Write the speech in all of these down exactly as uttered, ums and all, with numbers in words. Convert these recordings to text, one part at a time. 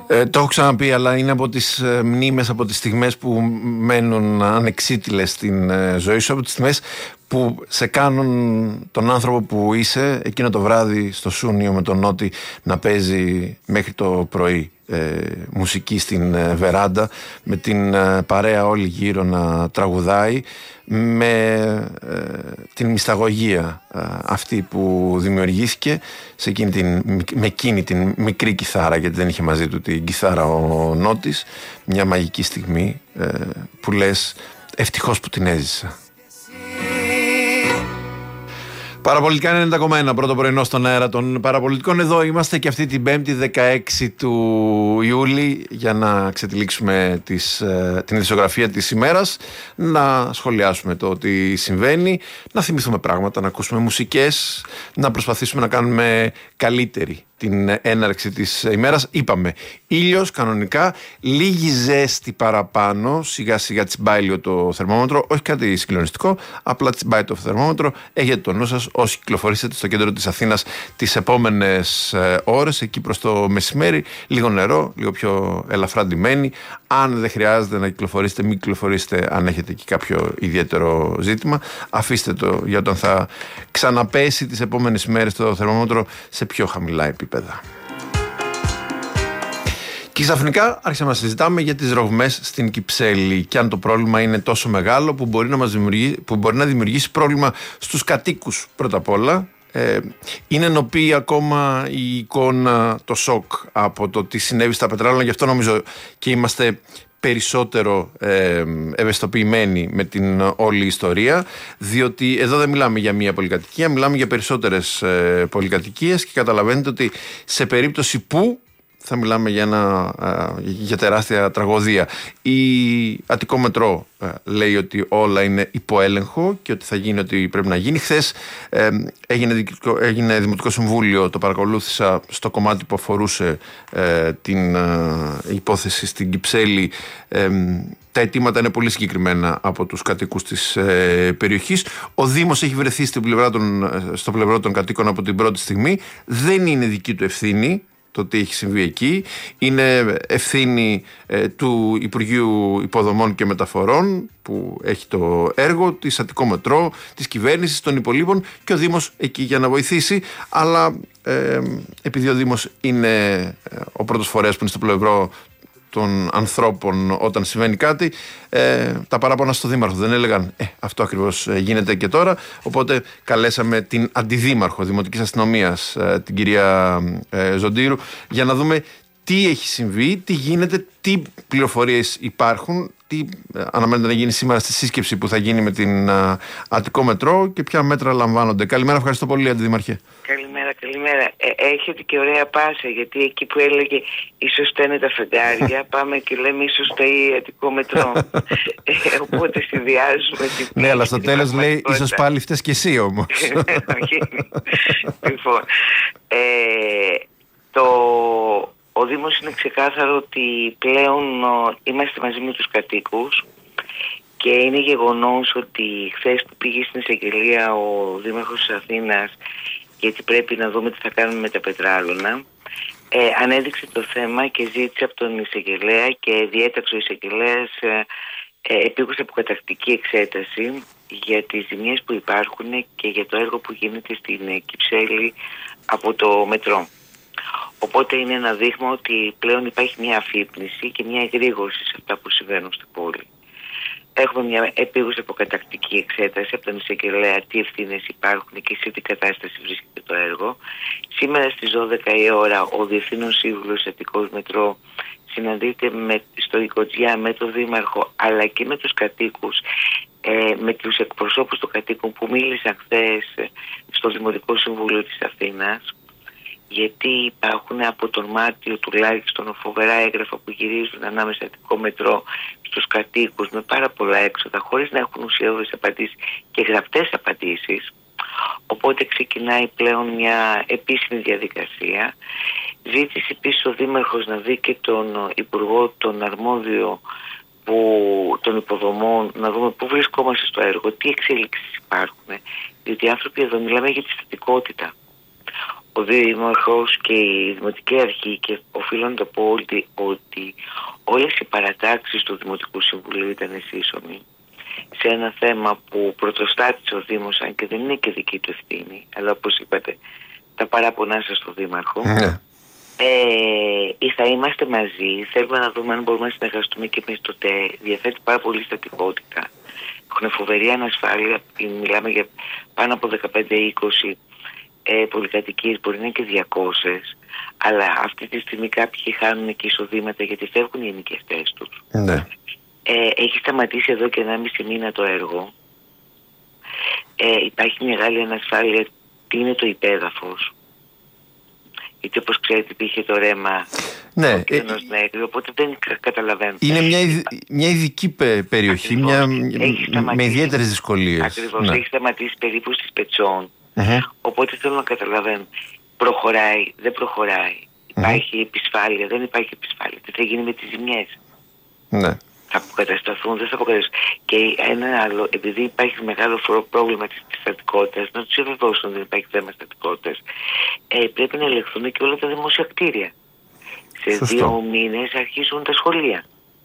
Ε, το έχω ξαναπεί, αλλά είναι από τις ε, μνήμες, από τις στιγμές που μένουν ανεξίτηλες στην ε, ζωή σου, από τις στιγμές που σε κάνουν τον άνθρωπο που είσαι εκείνο το βράδυ στο Σούνιο με τον Νότι να παίζει μέχρι το πρωί ε, μουσική στην ε, βεράντα, με την ε, παρέα όλη γύρω να τραγουδάει, με ε, την μυσταγωγία ε, αυτή που δημιουργήθηκε σε εκείνη την, με εκείνη την μικρή κιθάρα, γιατί δεν είχε μαζί του την κιθάρα ο Νότης, μια μαγική στιγμή ε, που λες ευτυχώς που την έζησα. Παραπολιτικά ενενήντα κόμμα ένα, πρώτο πρωινό στον αέρα των Παραπολιτικών. Εδώ είμαστε και αυτή την Πέμπτη δεκαέξι του Ιούλη για να ξετυλίξουμε τις, την ειδησιογραφία της ημέρας, να σχολιάσουμε το τι συμβαίνει, να θυμηθούμε πράγματα, να ακούσουμε μουσικές, να προσπαθήσουμε να κάνουμε καλύτερη την έναρξη της ημέρας. Είπαμε, ήλιος κανονικά, λίγη ζέστη παραπάνω, σιγά σιγά τσιμπάει λίγο το θερμόμετρο, όχι κάτι συγκλονιστικό, απλά τσιμπάει το θερμόμετρο. Έχετε το νου σας όσοι κυκλοφορήσετε στο κέντρο της Αθήνας τις επόμενες ε, ώρες, εκεί προς το μεσημέρι, λίγο νερό, λίγο πιο ελαφρά ντυμένοι. Αν δεν χρειάζεται να κυκλοφορήσετε, μην κυκλοφορήσετε αν έχετε εκεί κάποιο ιδιαίτερο ζήτημα. Αφήστε το για όταν θα ξαναπέσει τις επόμενες ημέρες το θερμόμετρο σε πιο χαμηλά επίπεδα. Και ξαφνικά άρχισαμε να συζητάμε για τις ρογμές στην Κυψέλη και αν το πρόβλημα είναι τόσο μεγάλο που μπορεί να, μας δημιουργήσει, που μπορεί να δημιουργήσει πρόβλημα στους κατοίκους πρώτα απ' όλα. Ε, είναι ενωπή ακόμα η εικόνα, το σοκ από το τι συνέβη στα πετράλαια, γι' αυτό νομίζω και είμαστε περισσότερο ε, ευαισθητοποιημένοι με την όλη ιστορία, διότι εδώ δεν μιλάμε για μία πολυκατοικία, μιλάμε για περισσότερες ε, πολυκατοικίες και καταλαβαίνετε ότι σε περίπτωση που θα μιλάμε για, ένα, για τεράστια τραγωδία. Η Αττικό Μετρό λέει ότι όλα είναι υπό έλεγχο και ότι θα γίνει ό,τι πρέπει να γίνει. Χθες ε, έγινε, έγινε Δημοτικό Συμβούλιο, το παρακολούθησα στο κομμάτι που αφορούσε ε, την ε, υπόθεση στην Κυψέλη. Ε, τα αιτήματα είναι πολύ συγκεκριμένα από τους κατοίκους της ε, περιοχής. Ο Δήμος έχει βρεθεί στην πλευρά των, στο πλευρό των κατοίκων από την πρώτη στιγμή. Δεν είναι δική του ευθύνη το τι έχει συμβεί εκεί. Είναι ευθύνη ε, του Υπουργείου Υποδομών και Μεταφορών που έχει το έργο, της Αττικό Μετρό, της κυβέρνησης, των υπολείπων και ο Δήμος εκεί για να βοηθήσει. Αλλά ε, επειδή ο Δήμος είναι ε, ο πρώτος φορέας που είναι στο πλευρό των ανθρώπων όταν συμβαίνει κάτι, ε, τα παράπονα στο Δήμαρχο δεν έλεγαν ε, αυτό ακριβώς γίνεται και τώρα, οπότε καλέσαμε την Αντιδήμαρχο Δημοτικής Αστυνομίας, ε, την κυρία ε, Ζοντήρου, για να δούμε τι έχει συμβεί, τι γίνεται, τι πληροφορίες υπάρχουν, τι ε, αναμένεται να γίνει σήμερα στη σύσκεψη που θα γίνει με την ε, Αττικό Μετρό και ποια μέτρα λαμβάνονται. Καλημέρα, ευχαριστώ πολύ Αντιδημαρχέ. Καλημέρα, καλημέρα. Ε, έχετε και ωραία πάσα, γιατί εκεί που έλεγε ίσως φταίνε τα φεγγάρια, πάμε και λέμε ίσως φταίει Αττικό Μετρό. ε, οπότε συνδυάζουμε την... Ναι, αλλά στο τέλος λέει ίσως πάλι φταίς και εσύ όμως. Λοιπόν, ε, το... ο Δήμος είναι ξεκάθαρο ότι πλέον ο, είμαστε μαζί με τους κατοίκους και είναι γεγονός ότι χθες που πήγε στην εισαγγελία ο Δήμαρχος της Αθήνας, γιατί πρέπει να δούμε τι θα κάνουμε με τα πετράλωνα, ε, ανέδειξε το θέμα και ζήτησε από τον εισαγγελέα και διέταξε ο εισαγγελέας ε, ε, επίκουσα αποκαταρκτική εξέταση για τις ζημιές που υπάρχουν και για το έργο που γίνεται στην ε, Κυψέλη από το Μετρό. Οπότε είναι ένα δείγμα ότι πλέον υπάρχει μια αφύπνιση και μια εγρήγορση σε αυτά που συμβαίνουν στην πόλη. Έχουμε μια επίγουσα αποκαταρκτική εξέταση από τον εισαγγελέα τι ευθύνες υπάρχουν και σε τι κατάσταση βρίσκεται το έργο. Σήμερα στις δώδεκα η ώρα ο Διευθύνων Σύμβουλος Αττικός Μετρό συναντείται με, στο Οικοτζιά με τον Δήμαρχο αλλά και με τους κατοίκους, ε, με τους εκπροσώπους των κατοίκων που μίλησαν χθες στο Δημοτικό Συμβούλιο της Αθήνας, γιατί υπάρχουν από τον Μάρτιο τουλάχιστον φοβερά έγγραφα που γυρίζουν ανάμεσα Αττικό Μετρό στους κατοίκους με πάρα πολλά έξοδα χωρίς να έχουν ουσιώδεις απαντήσεις και γραπτές απαντήσεις. Οπότε ξεκινάει πλέον μια επίσημη διαδικασία. Ζήτησε επίσης ο Δήμαρχος να δει και τον Υπουργό, τον αρμόδιο που, των υποδομών, να δούμε πού βρισκόμαστε στο έργο, τι εξέλιξεις υπάρχουν, διότι οι άνθρωποι εδώ μιλάμε για τη στατικότητα. ο Δήμαρχος και η Δημοτική Αρχή, και οφείλω να το πω ότι, ότι όλες οι παρατάξεις του Δημοτικού Συμβουλίου ήταν σύσσωμοι σε ένα θέμα που πρωτοστάτησε ο Δήμος, αν και δεν είναι και δική του ευθύνη, αλλά όπως είπατε, τα παράπονά σας στο Δήμαρχο. Ναι. Ε, θα είμαστε μαζί, θέλουμε να δούμε αν μπορούμε να συνεργαστούμε και εμείς. Το ΤΕ διαθέτει πάρα πολύ στατικότητα, έχουν φοβερή ανασφάλεια, μιλάμε για πάνω από δεκαπέντε είκοσι ε, πολυκατοικίες, μπορεί να είναι και διακόσιες, αλλά αυτή τη στιγμή κάποιοι χάνουν και εισοδήματα γιατί φεύγουν οι ενοικιαστές τους. Ναι. Ε, έχει σταματήσει εδώ και ένα μισή μήνα το έργο. Ε, υπάρχει μεγάλη ανασφάλεια. Τι είναι το υπέδαφος? Γιατί όπως ξέρετε υπήρχε το ρέμα, ναι, ε, νέκρι, οπότε δεν καταλαβαίνω. Είναι μια, ειδ, μια ειδική περιοχή, μια, με ιδιαίτερες δυσκολίες. Ακριβώς, ναι. Έχει σταματήσει περίπου στις Πετσών. Mm-hmm. Οπότε θέλω να καταλαβαίνω, προχωράει, δεν προχωράει, υπάρχει mm-hmm. επισφάλεια, δεν υπάρχει επισφάλεια, τι θα γίνει με τις ζημιές? Ναι. Θα αποκατασταθούν, δεν θα αποκατασταθούν? Και ένα άλλο, επειδή υπάρχει μεγάλο πρόβλημα της στατικότητας, να τους επιβεβαιώσουν ότι δεν υπάρχει θέμα στατικότητας, ε, πρέπει να ελεγχθούν και όλα τα δημόσια κτίρια. Σε Σωστό. δύο μήνες αρχίζουν τα σχολεία.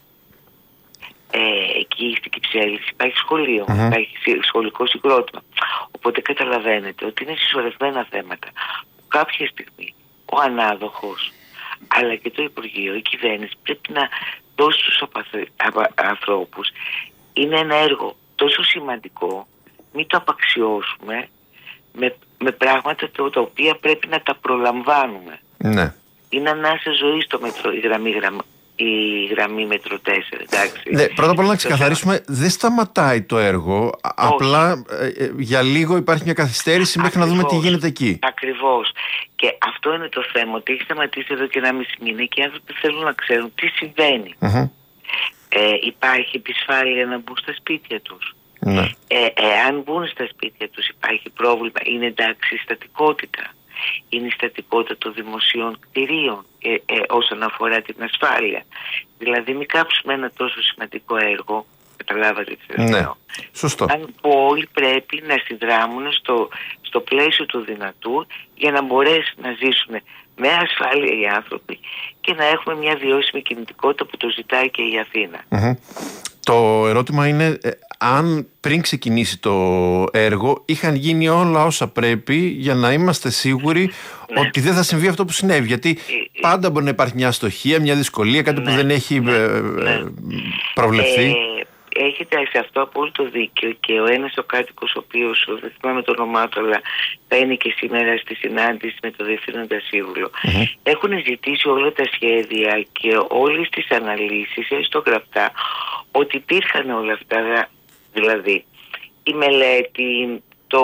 Ε, εκεί στην Κυψέλη υπάρχει σχολείο, mm-hmm. υπάρχει σχολικό συγκρότημα. Οπότε καταλαβαίνετε ότι είναι συσσωρευμένα θέματα. Κάποια στιγμή ο ανάδοχος, αλλά και το Υπουργείο, η κυβέρνηση πρέπει να δώσει στους ανθρώπους. Είναι ένα έργο τόσο σημαντικό, μην το απαξιώσουμε με, με πράγματα τα οποία πρέπει να τα προλαμβάνουμε. Ναι. Είναι ανάσα ζωή στο μετρό, η γραμμή, γραμμή, η γραμμή μετρό τέσσερα, εντάξει. Ναι, πρώτα απ' όλα να ξεκαθαρίσουμε, δεν σταματάει το έργο, όχι. Απλά ε, για λίγο υπάρχει μια καθυστέρηση μέχρι ακριβώς, να δούμε τι γίνεται εκεί. Ακριβώς. Και αυτό είναι το θέμα, ότι έχει σταματήσει εδώ και ένα μισή μήνα και οι άνθρωποι θέλουν να ξέρουν τι συμβαίνει. Mm-hmm. Ε, υπάρχει επισφάλεια να μπουν στα σπίτια τους. Ναι. Ε, εάν μπουν στα σπίτια τους υπάρχει πρόβλημα, είναι εντάξει η στατικότητα? Είναι η στατικότητα των δημοσίων κτηρίων ε, ε, όσον αφορά την ασφάλεια? Δηλαδή μην κάψουμε ένα τόσο σημαντικό έργο, καταλάβατε τι θέλω? Ναι, σωστό. Αν όλοι πρέπει να συνδράμουν στο, στο πλαίσιο του δυνατού για να μπορέσουν να ζήσουν με ασφάλεια οι άνθρωποι και να έχουμε μια βιώσιμη κινητικότητα που το ζητάει και η Αθήνα. Mm-hmm. Το ερώτημα είναι ε, αν πριν ξεκινήσει το έργο είχαν γίνει όλα όσα πρέπει για να είμαστε σίγουροι ναι. ότι δεν θα συμβεί αυτό που συνέβη. Γιατί ε, πάντα μπορεί να υπάρχει μια αστοχία, μια δυσκολία, κάτι ναι, που δεν έχει ναι, ε, ναι. προβλεφθεί. Ε, έχετε σε αυτό απόλυτο δίκιο και ο ένας ο κάτοικος, ο οποίος δεν θυμάμαι το όνομά του, αλλά θα είναι και σήμερα στη συνάντηση με το Διευθύνοντα Σύμβουλο. Mm-hmm. Έχουν ζητήσει όλα τα σχέδια και όλες τις αναλύσεις, έστω γραπτά, ότι υπήρχαν όλα αυτά, δηλαδή η μελέτη, το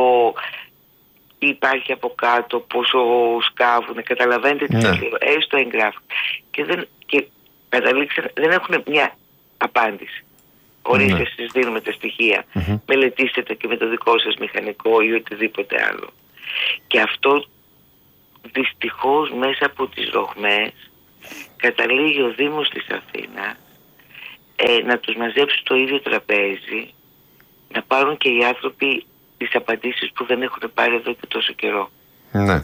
υπάρχει από κάτω, πόσο σκάβουν, καταλαβαίνετε τι yeah. λέω, έστω εγγράφουν. Και δεν, και καταλήξαν, δεν έχουν μια απάντηση. Ορίστε, mm-hmm. σας δίνουμε τα στοιχεία, mm-hmm. μελετήστε τα και με το δικό σας μηχανικό ή οτιδήποτε άλλο. Και αυτό δυστυχώς μέσα από τις ρογμές καταλήγει ο Δήμος της Αθήνας ε, να τους μαζέψει στο ίδιο τραπέζι, να πάρουν και οι άνθρωποι τις απαντήσεις που δεν έχουν πάρει εδώ και τόσο καιρό. Ναι.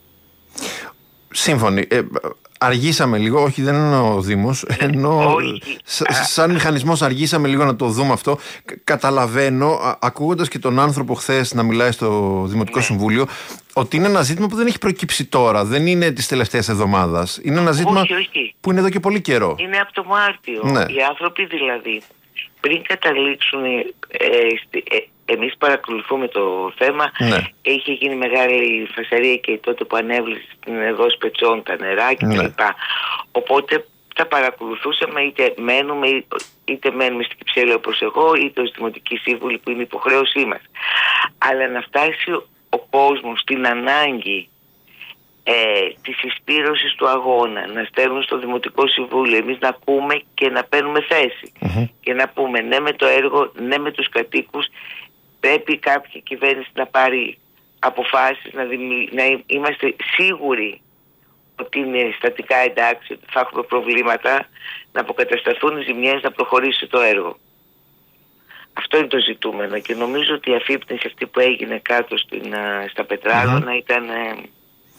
Σύμφωνοι. Ε, αργήσαμε λίγο, όχι δεν είναι ο Δήμος, ενώ σαν μηχανισμός αργήσαμε λίγο να το δούμε αυτό. Καταλαβαίνω, ακούγοντας και τον άνθρωπο χθες να μιλάει στο Δημοτικό ναι. Συμβούλιο, ότι είναι ένα ζήτημα που δεν έχει προκύψει τώρα, δεν είναι της τελευταίας εβδομάδας. Είναι ένα ζήτημα όχι, όχι. που είναι εδώ και πολύ καιρό. Είναι από το Μάρτιο. Ναι. Οι άνθρωποι δηλαδή πριν καταλήξουν, ε, ε, εμείς παρακολουθούμε το θέμα, ναι. είχε γίνει μεγάλη φασαρία και τότε που ανέβλησε εδώ Σπετσών τα νερά και ναι. τα λοιπά. Οπότε τα παρακολουθούσαμε, είτε μένουμε είτε μένουμε στην Κυψέλη όπως εγώ, είτε ως Δημοτική Σύμβουλη που είναι υποχρέωσή μας. Αλλά να φτάσει ο κόσμος στην ανάγκη Ε, της εισπύρωσης του αγώνα, να στέλνουν στο Δημοτικό Συμβούλιο, εμείς να ακούμε και να παίρνουμε θέση mm-hmm. και να πούμε ναι με το έργο, ναι με τους κατοίκους, πρέπει κάποια κυβέρνηση να πάρει αποφάσεις, να, δημι... να είμαστε σίγουροι ότι είναι στατικά εντάξει, ότι θα έχουμε προβλήματα, να αποκατασταθούν οι ζημιές, να προχωρήσει το έργο. Αυτό είναι το ζητούμενο και νομίζω ότι η αφύπνιση αυτή που έγινε κάτω στην, στα Πετράλωνα mm-hmm. ήταν...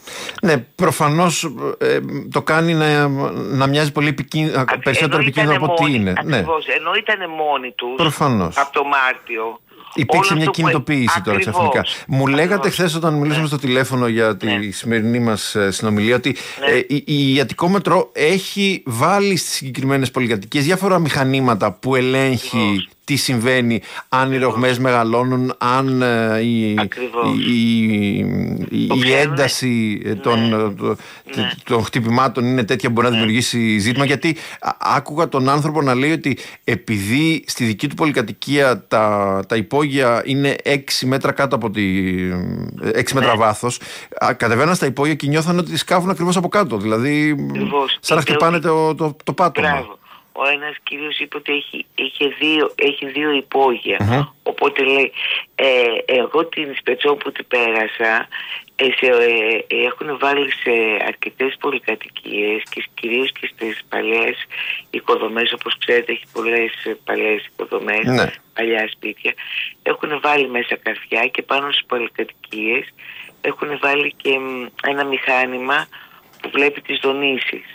Ναι, προφανώς ε, το κάνει να, να μοιάζει πολύ επικίνδυνο, περισσότερο επικίνδυνο από ό,τι είναι. Ακριβώς, ναι. Ενώ ήταν μόνοι τους προφανώς. Από το Μάρτιο. Υπήρξε μια κινητοποίηση που... τώρα ξαφνικά. Μου λέγατε χθες όταν μιλούσαμε ναι. στο τηλέφωνο για τη ναι. σημερινή μας συνομιλία ότι ναι. ε, η, η Αττικό Μετρό έχει βάλει στις συγκεκριμένες πολυκατοικίες διάφορα μηχανήματα που ελέγχει Ακριβώς. τι συμβαίνει, αν οι ρογμές μεγαλώνουν, αν ε, η, η, η, η ένταση ναι. των, το, ναι. των χτυπημάτων είναι τέτοια που μπορεί να δημιουργήσει ζήτημα. Γιατί άκουγα τον άνθρωπο να λέει ότι επειδή στη δική του πολυκατοικία τα, τα υπόγεια είναι έξι μέτρα κάτω από τη. έξι μέτρα ναι. βάθος, κατεβαίναν στα υπόγεια και νιώθαν ότι σκάβουν ακριβώς από κάτω. Δηλαδή, Ακριβώς. σαν να χτυπάνε το, το, το πάτωμα. Μπράβο. Ο ένας κύριος είπε ότι έχει, έχει, δύο, έχει δύο υπόγεια. Uh-huh. Οπότε λέει, ε, εγώ την Σπετσό που την πέρασα, ε, σε, ε, έχουν βάλει σε αρκετές πολυκατοικίες και κυρίως και στις παλιές οικοδομές, όπως ξέρετε έχει πολλές παλιές οικοδομές, ναι. παλιά σπίτια. Έχουν βάλει μέσα καρφιά και πάνω στις πολυκατοικίες έχουν βάλει και ένα μηχάνημα που βλέπει τις δονήσεις.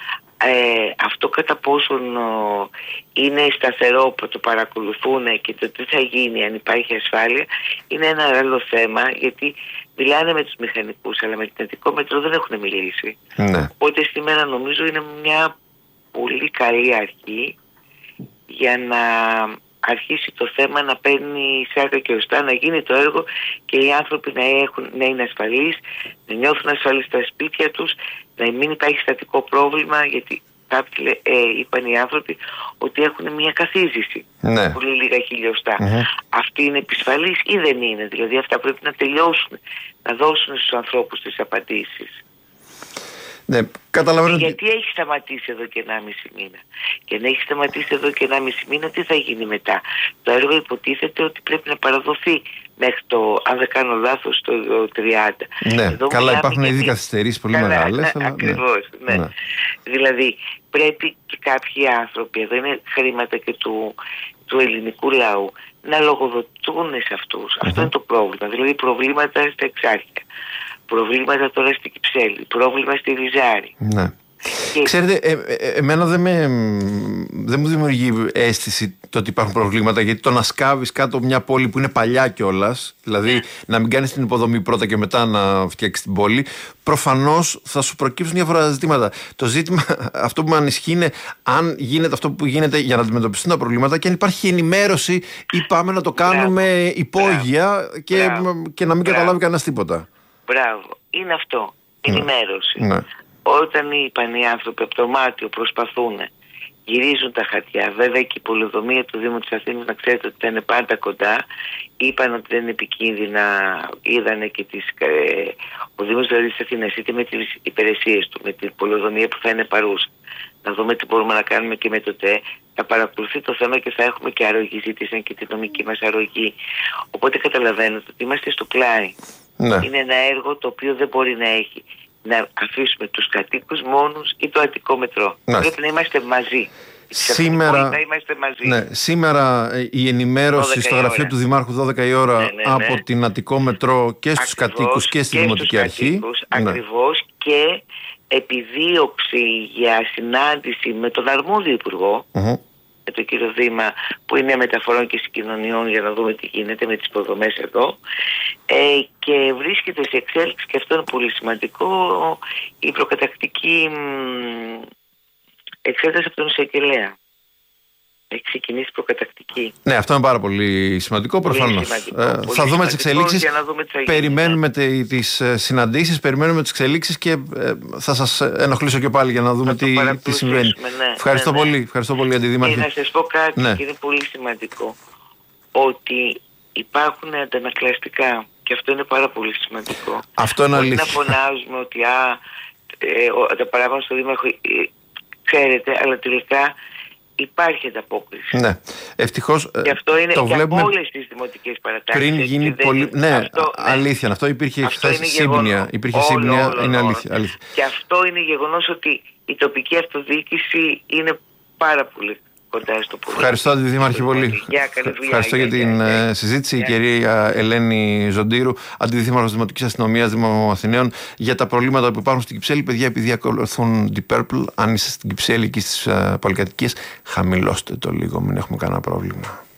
Ε, αυτό κατά πόσον ο, είναι σταθερό που το παρακολουθούν και το τι θα γίνει αν υπάρχει ασφάλεια είναι ένα άλλο θέμα, γιατί μιλάνε με τους μηχανικούς αλλά με την Αττικό Μετρό δεν έχουν μιλήσει. Ναι. Οπότε σήμερα νομίζω είναι μια πολύ καλή αρχή για να αρχίσει το θέμα να παίρνει σάρκα και οστά, να γίνει το έργο και οι άνθρωποι να, έχουν, να είναι ασφαλείς, να νιώθουν ασφαλείς στα σπίτια τους, να μην υπάρχει στατικό πρόβλημα, γιατί κάποιοι ε, είπαν οι άνθρωποι ότι έχουν μια καθίζηση, ναι. πολύ λίγα χιλιοστά. Mm-hmm. Αυτή είναι επισφαλής ή δεν είναι? Δηλαδή αυτά πρέπει να τελειώσουν, να δώσουν στους ανθρώπους τις απαντήσεις. Ναι, καταλαβαίνω. Γιατί έχει σταματήσει εδώ και ενάμιση μήνα. Και αν έχει σταματήσει εδώ και ενάμιση μήνα, τι θα γίνει μετά? Το έργο υποτίθεται ότι πρέπει να παραδοθεί μέχρι το, αν δεν κάνω λάθος, το τριάντα. Ναι, εδώ καλά, υπάρχουν ήδη γιατί... καθυστερήσεις πολύ καλά, μεγάλες. Ναι, αλλά... Ακριβώς, ναι. ναι. Δηλαδή, πρέπει και κάποιοι άνθρωποι, εδώ είναι χρήματα και του, του ελληνικού λαού, να λογοδοτούν σε αυτούς. Mm-hmm. Αυτό είναι το πρόβλημα. Δηλαδή, προβλήματα στα Εξάρχεια. Προβλήματα τώρα στην Κυψέλη, πρόβλημα στη Ριζάρη. Ναι. Και... Ξέρετε, ε, ε, εμένα δεν, με, δεν μου δημιουργεί αίσθηση το ότι υπάρχουν προβλήματα, γιατί το να σκάβεις κάτω μια πόλη που είναι παλιά κιόλας, δηλαδή yeah. να μην κάνεις την υποδομή πρώτα και μετά να φτιάξεις την πόλη, προφανώς θα σου προκύψουν διάφορα ζητήματα. Το ζήτημα, αυτό που με ανισχύει είναι αν γίνεται αυτό που γίνεται για να αντιμετωπιστούν τα προβλήματα και αν υπάρχει ενημέρωση ή πάμε να το κάνουμε Μπράβο. υπόγεια Μπράβο. Και, Μπράβο. και να μην Μπράβο. καταλάβει κανένας τίποτα. Μπράβο, είναι αυτό, ενημέρωση. Ναι. Όταν είπαν οι άνθρωποι από το Μάρτιο προσπαθούν, γυρίζουν τα χαρτιά, βέβαια και η πολεοδομία του Δήμου της Αθήνας, να ξέρετε ότι ήταν πάντα κοντά, είπαν ότι δεν είναι επικίνδυνα, είδανε και τις, ε, ο Δήμος δηλαδή της Αθήνας, είτε με τις υπηρεσίες του, με την πολεοδομία που θα είναι παρούσα, να δούμε τι μπορούμε να κάνουμε και με το ΤΕ, θα παρακολουθεί το θέμα και θα έχουμε και αρρωγή, ζήτησαν και τη νομική μας αρρωγή. Οπότε καταλαβαίνετε ότι είμαστε στο πλάι. Ναι. Είναι ένα έργο το οποίο δεν μπορεί να έχει να αφήσουμε τους κατοίκους μόνους ή το Αττικό Μετρό. Ναι. Πρέπει να είμαστε μαζί. Σήμερα, να είμαστε μαζί. Ναι, σήμερα η ενημέρωση στο γραφείο του Δημάρχου δώδεκα η ώρα ναι, ναι, ναι. από την Αττικό Μετρό και στους ακριβώς, κατοίκους και στη και Δημοτική Αρχή. Ακριβώς ναι. και επιδίωξη για συνάντηση με τον αρμόδιο υπουργό, uh-huh. με τον κύριο Δήμα, που είναι μεταφορών και συγκοινωνιών, για να δούμε τι γίνεται με τις υποδομές εδώ, ε, και βρίσκεται σε εξέλιξη, και αυτό είναι πολύ σημαντικό, η προκατακτική μ, εξέταση από τον εισαγγελέα. Έχει ξεκινήσει προκατακτική. Ναι, αυτό είναι πάρα πολύ σημαντικό, προφανώς. Ε, θα δούμε τις εξελίξεις. Περιμένουμε ναι. τις συναντήσεις, περιμένουμε τις εξελίξεις και ε, θα σας ενοχλήσω και πάλι για να δούμε τι, τι συμβαίνει. Ναι, ευχαριστώ, ναι, ναι. Πολύ, ευχαριστώ πολύ, Αντιδήμαρχε. Και να σας πω κάτι ναι. και είναι πολύ σημαντικό. Ότι υπάρχουν αντανακλαστικά και αυτό είναι πάρα πολύ σημαντικό. Αυτό είναι αλήθεια. Να φωνάζουμε ότι α, ε, τα παράγοντα στο Δήμαρχο, ε, ξέρετε, αλλά τελικά υπάρχει ανταπόκριση. Ναι, ευτυχώς. Και αυτό είναι το και βλέπουμε από όλες τις δημοτικές παρατάξεις. Πριν γίνει πολύ. Ναι, αυτό, αλήθεια. Αυτό υπήρχε χθες σύμπνοια. Υπήρχε όλο, σύμπνοια. Όλο, είναι όλο. αλήθεια, αλήθεια. Και αυτό είναι γεγονός ότι η τοπική αυτοδιοίκηση είναι πάρα πολύ κοντά στο πολύ. Ευχαριστώ, Αντιδήμαρχε, πολύ. Γεια, καλή δουλειά. Ευχαριστώ για, για την για, συζήτηση. Για. Η κυρία Ελένη Ζοντήρου, Αντιδήμαρχος Δημοτικής Αστυνομίας Δήμου Αθηναίων, για τα προβλήματα που υπάρχουν στην Κυψέλη. Παιδιά, επειδή ακολουθούν Deep Purple, αν είστε στην Κυψέλη και στις uh, πολυκατοικίες, χαμηλώστε το λίγο, μην έχουμε κανένα πρόβλημα.